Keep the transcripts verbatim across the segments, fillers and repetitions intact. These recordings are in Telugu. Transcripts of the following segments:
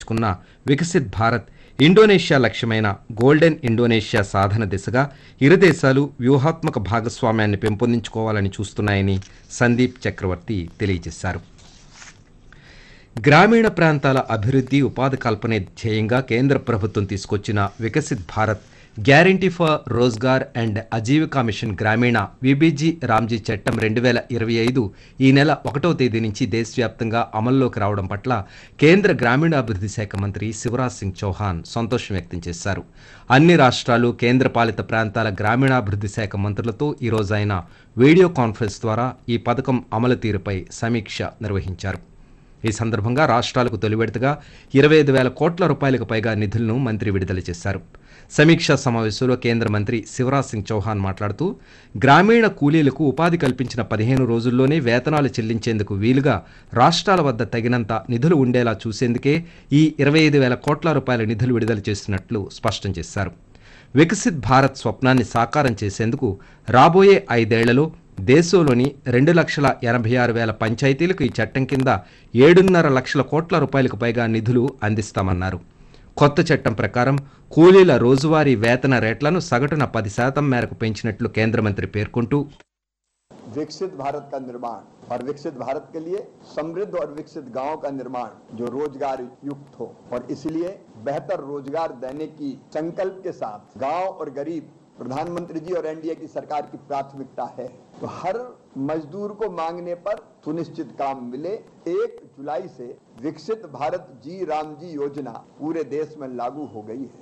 రూపొందించుకున్న Viksit Bharat Indonesia లక్ష్యమైన golden Indonesia సాధన దిశగా ఇరు దేశాలు వ్యూహాత్మక భాగస్వామ్యాన్ని పెంపొందించుకోవాలని చూస్తున్నాయని సందీప్ చక్రవర్తి తెలియజేశారు. గ్రామీణ ప్రాంతాల అభివృద్ధి ఉపాధి కల్పనే ధ్యేయంగా కేంద్ర ప్రభుత్వం తీసుకొచ్చిన Viksit Bharat guarantee for Rozgar and Ajeevika machine గ్రామీణ విబీజీ రామ్జీ చట్టం రెండు వేల ఇరవై ఐదు ఈ నెల ఒకటో తేదీ నుంచి దేశవ్యాప్తంగా అమల్లోకి రావడం పట్ల కేంద్ర గ్రామీణాభివృద్ధి శాఖ మంత్రి శివరాజ్ సింగ్ చౌహాన్ సంతోషం వ్యక్తం చేశారు. అన్ని రాష్ట్రాలు కేంద్రపాలిత ప్రాంతాల గ్రామీణాభివృద్ధి శాఖ మంత్రులతో ఈరోజు ఆయన వీడియో కాన్ఫరెన్స్ ద్వారా ఈ పథకం అమలు తీరుపై సమీక్ష నిర్వహించారు. ఈ సందర్భంగా రాష్ట్రాలకు తొలి విడతగా ఇరవై ఐదు వేల కోట్ల రూపాయలకు పైగా నిధులను మంత్రి విడుదల చేశారు. సమీక్షా సమావేశంలో కేంద్ర మంత్రి శివరాజ్ సింగ్ చౌహాన్ మాట్లాడుతూ గ్రామీణ కూలీలకు ఉపాధి కల్పించిన పదిహేను రోజుల్లోనే వేతనాలు చెల్లించేందుకు వీలుగా రాష్ట్రాల వద్ద తగినంత నిధులు ఉండేలా చూసేందుకే ఈ ఇరవై ఐదు వేల కోట్ల రూపాయల నిధులు విడుదల చేస్తున్నట్లు స్పష్టం చేశారు. వికసిత్ భారత్ స్వప్నాన్ని సాకారం చేసేందుకు రాబోయే ఐదేళ్లలో దేశంలోని రెండు లక్షల ఎనభై ఆరు వేల పంచాయతీలకు ఈ చట్టం కింద ఏడున్నర లక్షల కోట్ల రూపాయలకు పైగా నిధులు అందిస్తామన్నారు. కొత్త చట్టం ప్రకారం కూలీల రోజువారీ వేతన రేట్లను సగటున పది శాతం మేరకు పెంచినట్లు కేంద్ర మంత్రి పేర్కొంటూ विकसित भारत का निर्माण और विकसित भारत के लिए समृद्ध और विकसित गांव का निर्माण जो रोजगार युक्त हो और इसलिए बेहतर रोजगार देने की संकल्प के साथ गांव और गरीब प्रधानमंत्री जी और एनडीए की सरकार की प्राथमिकता है. तो हर मजदूर को मांगने पर सुनिश्चित काम मिले. एक जुलाई से विकसित भारत जी राम जी योजना पूरे देश में लागू हो गई है.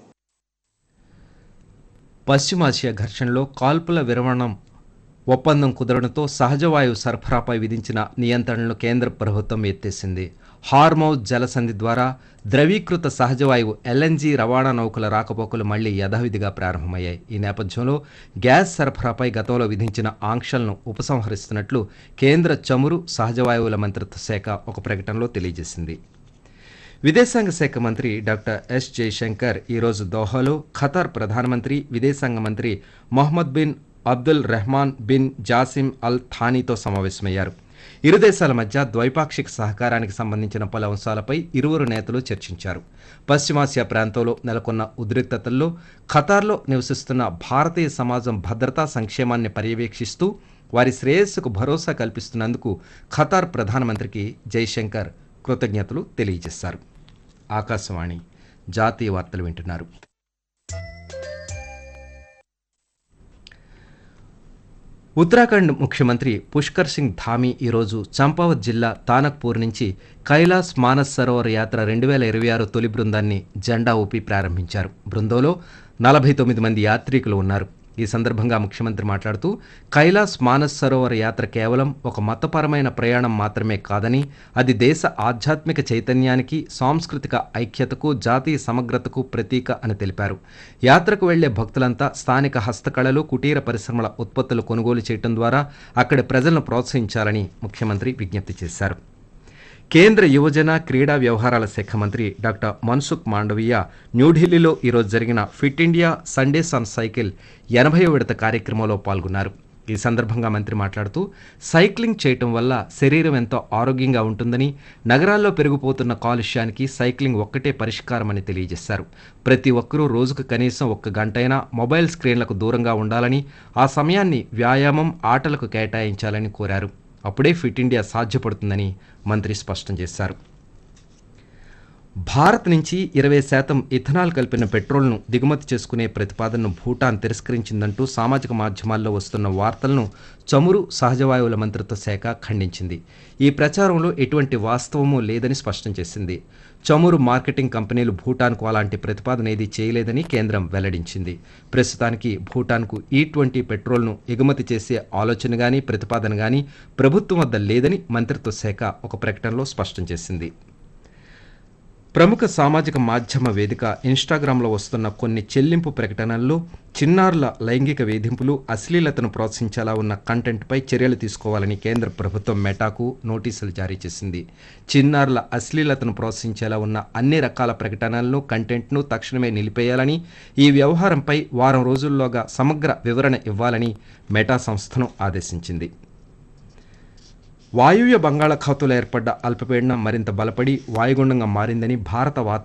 పశ్చిమాసియా ఘర్షణలో కాల్పుల విరమణం ఒప్పందం కుదరడంతో సహజవాయువు సరఫరాపై విధించిన నియంత్రణలను కేంద్ర ప్రభుత్వం ఎత్తేసింది. హార్మౌజ్ జలసంధి ద్వారా ద్రవీకృత సహజవాయువు ఎల్ఎన్జీ రవాణా నౌకల రాకపోకలు మళ్లీ యథావిధిగా ప్రారంభమయ్యాయి. ఈ నేపథ్యంలో గ్యాస్ సరఫరాపై గతంలో విధించిన ఆంక్షలను ఉపసంహరిస్తున్నట్లు కేంద్ర చమురు సహజవాయువుల మంత్రిత్వ శాఖ ఒక ప్రకటనలో తెలియజేసింది. విదేశాంగ శాఖ మంత్రి డాక్టర్ ఎస్ జయశంకర్ ఈరోజు దోహాలో ఖతార్ ప్రధానమంత్రి విదేశాంగ మంత్రి Mohammed bin Abdul Rahman bin Jassim అల్ థానీతో సమావేశమయ్యారు. ఇరు దేశాల మధ్య ద్వైపాక్షిక సహకారానికి సంబంధించిన పలు అంశాలపై ఇరువురు నేతలు చర్చించారు. పశ్చిమాసియా ప్రాంతంలో నెలకొన్న ఉద్రిక్తతల్లో ఖతార్లో నివసిస్తున్న భారతీయ సమాజం భద్రతా సంక్షేమాన్ని పర్యవేక్షిస్తూ వారి శ్రేయస్సుకు భరోసా కల్పిస్తున్నందుకు ఖతార్ ప్రధానమంత్రికి జైశంకర్ కృతజ్ఞతలు తెలియజేశారు. ఆకాశవాణి జాతీయ వార్తలు వింటున్నారు. ఉత్తరాఖండ్ ముఖ్యమంత్రి పుష్కర్ సింగ్ ధామీ ఈరోజు చంపావత్ జిల్లా తానక్పూర్ నుంచి కైలాస్ మానస్ సరోవర్ యాత్ర రెండు వేల ఇరవై ఆరు తొలి బృందాన్ని జెండా ఊపి ప్రారంభించారు. బృందంలో నలభై తొమ్మిది మంది యాత్రికులు ఉన్నారు. ఈ సందర్భంగా ముఖ్యమంత్రి మాట్లాడుతూ కైలాస్ మానస్ సరోవర్ యాత్ర కేవలం ఒక మతపరమైన ప్రయాణం మాత్రమే కాదని అది దేశ ఆధ్యాత్మిక చైతన్యానికి, సాంస్కృతిక ఐక్యతకు, జాతీయ సమగ్రతకు ప్రతీక అని తెలిపారు. యాత్రకు వెళ్లే భక్తులంతా స్థానిక హస్తకళలు, కుటీర పరిశ్రమల ఉత్పత్తులు కొనుగోలు చేయడం ద్వారా అక్కడి ప్రజలను ప్రోత్సహించాలని ముఖ్యమంత్రి విజ్ఞప్తి చేశారు. కేంద్ర యువజన క్రీడా వ్యవహారాల శాఖ మంత్రి డాక్టర్ మన్సుఖ్ మాండవీయ న్యూఢిల్లీలో ఈరోజు జరిగిన fit India Sundays on cycle ఎనభైవ విడత కార్యక్రమంలో పాల్గొన్నారు. ఈ సందర్భంగా మంత్రి మాట్లాడుతూ సైక్లింగ్ చేయటం వల్ల శరీరం ఎంతో ఆరోగ్యంగా ఉంటుందని, నగరాల్లో పెరిగిపోతున్న కాలుష్యానికి సైక్లింగ్ ఒక్కటే పరిష్కారమని తెలియజేశారు. ప్రతి ఒక్కరూ రోజుకు కనీసం ఒక్క గంటైనా మొబైల్ స్క్రీన్లకు దూరంగా ఉండాలని, ఆ సమయాన్ని వ్యాయామం, ఆటలకు కేటాయించాలని కోరారు. అప్పుడే ఫిట్ ఇండియా సాధ్యపడుతుందని మంత్రి స్పష్టం చేశారు. భారత్ నుంచి ఇరవై శాతం ఇథనాల్ కలిపిన పెట్రోల్ను దిగుమతి చేసుకునే ప్రతిపాదనను భూటాన్ తిరస్కరించిందంటూ సామాజిక మాధ్యమాల్లో వస్తున్న వార్తలను చమురు సహజవాయువుల మంత్రిత్వ శాఖ ఖండించింది. ఈ ప్రచారంలో ఎటువంటి వాస్తవమూ లేదని స్పష్టం చేసింది. చమురు మార్కెటింగ్ కంపెనీలు భూటాన్కు అలాంటి ప్రతిపాదన ఏదీ చేయలేదని కేంద్రం వెల్లడించింది. ప్రస్తుతానికి భూటాన్కు ఈ ట్వంటీ పెట్రోల్ను ఎగుమతి చేసే ఆలోచన గానీ, ప్రతిపాదన గానీ ప్రభుత్వం వద్ద లేదని మంత్రిత్వ శాఖ ఒక ప్రకటనలో స్పష్టం చేసింది. ప్రముఖ సామాజిక మాధ్యమ వేదిక ఇన్స్టాగ్రామ్లో వస్తున్న కొన్ని చెల్లింపు ప్రకటనల్లో చిన్నారుల లైంగిక వేధింపులు, అశ్లీలతను ప్రోత్సహించేలా ఉన్న కంటెంట్పై చర్యలు తీసుకోవాలని కేంద్ర ప్రభుత్వం మెటాకు నోటీసులు జారీ చేసింది. చిన్నారుల అశ్లీలతను ప్రోత్సహించేలా ఉన్న అన్ని రకాల ప్రకటనలను, కంటెంట్ను తక్షణమే నిలిపేయాలని, ఈ వ్యవహారంపై వారం రోజుల్లోగా సమగ్ర వివరణ ఇవ్వాలని మెటా సంస్థను ఆదేశించింది. వాయువ్య బంగాళాఖాతంలో ఏర్పడ్డ అల్పపీడనం మరింత బలపడి వాయుగుండంగా మారిందని భారత వాతావరణ